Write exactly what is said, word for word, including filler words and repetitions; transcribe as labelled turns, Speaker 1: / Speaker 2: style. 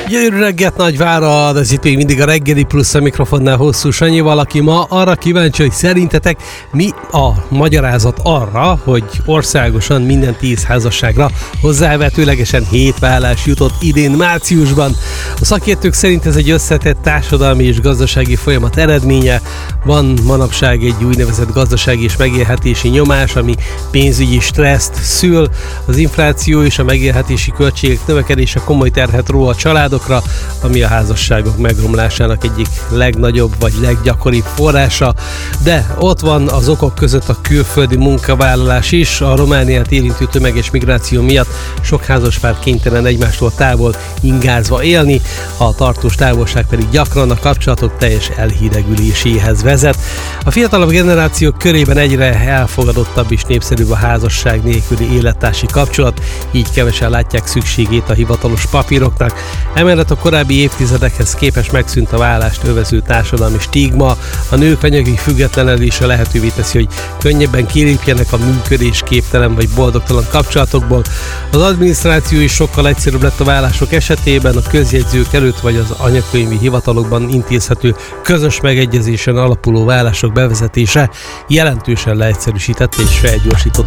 Speaker 1: Jó reggelt Nagyvárad, ez itt még mindig a reggeli plusz a mikrofonnál Hosszú Sanyival, aki ma arra kíváncsi, hogy szerintetek mi a magyarázat arra, hogy országosan minden tíz házasságra hozzávetőlegesen hét vállás jutott idén márciusban. A szakértők szerint ez egy összetett társadalmi és gazdasági folyamat eredménye. Van manapság egy úgynevezett gazdasági és megélhetési nyomás, ami pénzügyi stresszt szül, az infláció és a megélhetési költségek növekedése komoly terhet ró a családokra, ami a házasságok megromlásának egyik legnagyobb vagy leggyakoribb forrása. De ott van az okok között a külföldi munkavállalás is. A Romániát érintő tömeges migráció miatt sok házaspár kénytelen egymástól távol ingázva élni, a tartós távolság pedig gyakran a kapcsolatok teljes elhidegüléséhez vezet. A fiatalabb generációk körében egyre elfogadottabb és népszerűbb a házasság nélküli élettársi kapcsolat, így kevesen látják szükségét a hivatalos papíroknak. Emellett a korábbi évtizedekhez képest megszűnt a vállást övező társadalmi stigma, a nők anyagi függetlenedése lehetővé teszi, hogy könnyebben kilépjenek a működésképtelen vagy boldogtalan kapcsolatokból. Az adminisztráció is sokkal egyszerűbb lett a vállások esetében, a közjegyzők előtt vagy az anyakönyvi hivatalokban intézhető közös megegyezésen alapuló vállások bevezetése jelentősen leegyszerűsítette és felgyorsította